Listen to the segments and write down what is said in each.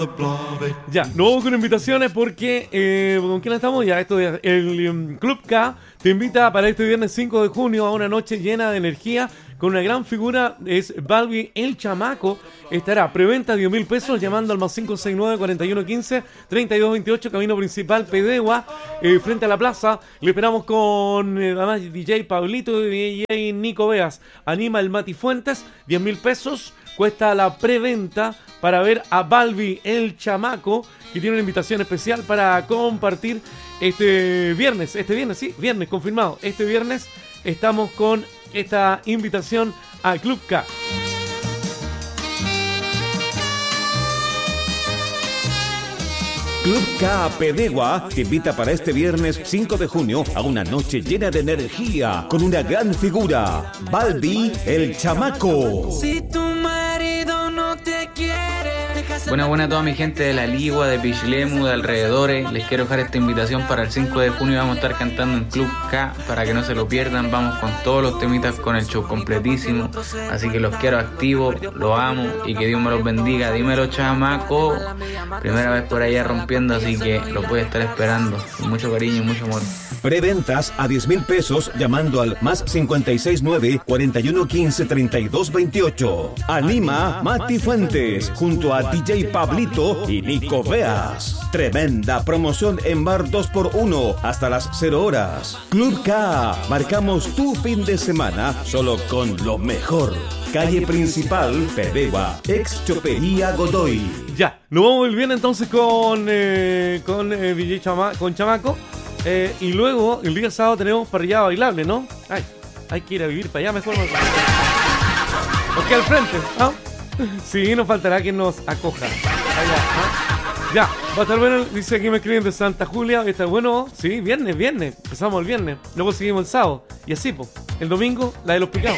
Ya, no hubo con invitaciones porque, ¿con quién estamos? Ya, esto es el Club K te invita para este viernes 5 de junio a una noche llena de energía con una gran figura, es Balbi el Chamaco. Estará preventa 10.000 pesos llamando al más 569-4115-3228, camino principal Pedegua, frente a la plaza. Le esperamos con además DJ Pablito y DJ Nico Veas. Anima el Mati Fuentes, 10.000 pesos. Cuesta la preventa para ver a Balbi el Chamaco, que tiene una invitación especial para compartir este viernes, sí, viernes, confirmado. Este viernes estamos con esta invitación al Club K. Club K Pedegua te invita para este viernes 5 de junio a una noche llena de energía con una gran figura, Balbi el Chamaco. Si tu marido no te quiere. Buena a toda mi gente de La Ligua, de Pichilemu, de alrededores. Les quiero dejar esta invitación para el 5 de junio. Vamos a estar cantando en Club K para que no se lo pierdan. Vamos con todos los temitas, con el show completísimo. Así que los quiero activos, los amo y que Dios me los bendiga. Dímelo, chamaco. Primera vez por allá rompiendo, así que los voy a estar esperando. Con mucho cariño y mucho amor. Preventas a 10.000 pesos llamando al más 569-4115-3228. Anima Mati Fuentes junto a DJ Pablito y Nico Veas. Tremenda promoción en bar 2x1 hasta las 0 horas. Club K, marcamos tu fin de semana solo con lo mejor. Calle principal, Pedegua, ex Chopería Godoy. Ya, nos vamos muy bien entonces con DJ con Chamaco. Y luego, el día sábado tenemos parrillada bailable, ¿no? Ay, hay que ir a vivir para allá mejor. Porque al frente, ¿no? Sí, nos faltará quien nos acoja. Allá, ¿no? Ya, va a estar bueno, dice aquí me escriben de Santa Julia. Está bueno, sí, viernes. Empezamos el viernes, luego seguimos el sábado. Y así, pues, el domingo, la de los picados.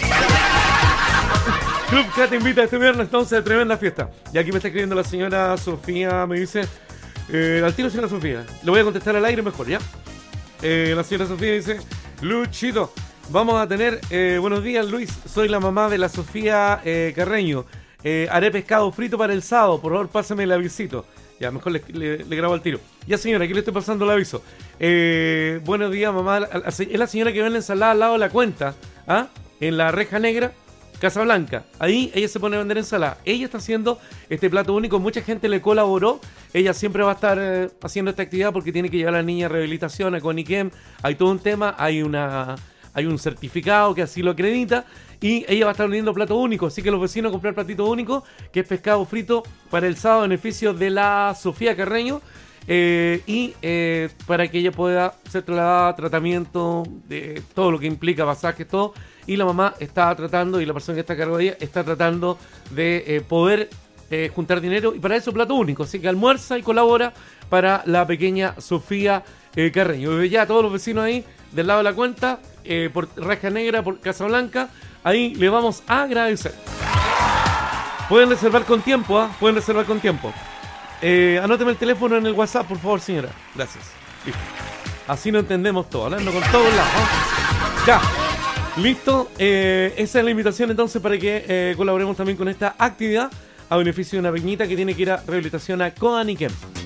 Club K te invita este viernes, entonces, tremenda fiesta. Y aquí me está escribiendo la señora Sofía, me dice... al tiro, señora Sofía. Le voy a contestar al aire mejor, ¿ya? La señora Sofía dice: Luchito, vamos a tener... buenos días, Luis. Soy la mamá de la Sofía Carreño. Haré pescado frito para el sábado. Por favor, pásame el avisito. Ya, mejor le grabo al tiro. Ya, señora, aquí le estoy pasando el aviso. Buenos días, mamá. Es la señora que vende ensalada al lado de la cuenta. ¿Ah? En la Reja Negra, Casablanca. Ahí ella se pone a vender ensalada. Ella está haciendo este plato único. Mucha gente le colaboró. Ella siempre va a estar haciendo esta actividad porque tiene que llevar a la niña a rehabilitación, a Coniquem. Hay todo un tema. Hay un certificado que así lo acredita. Y ella va a estar vendiendo plato único. Así que los vecinos comprar platito único, que es pescado frito para el sábado, beneficio de la Sofía Carreño. Para que ella pueda ser trasladada a tratamiento de todo lo que implica pasajes, todo. Y la mamá está tratando, y la persona que está a cargo de ella está tratando de poder juntar dinero, y para eso plato único. Así que almuerza y colabora para la pequeña Sofía Carreño. Y ya todos los vecinos ahí del lado de la cuenta, por Reja Negra, por Casablanca, ahí le vamos a agradecer. Pueden reservar con tiempo, pueden reservar con tiempo. Anóteme el teléfono en el WhatsApp, por favor, señora. Gracias. Listo. Así no entendemos todo, hablando con todos lados. Ya. Listo. Esa es la invitación entonces para que colaboremos también con esta actividad a beneficio de una pequeñita que tiene que ir a rehabilitación a Coniquem.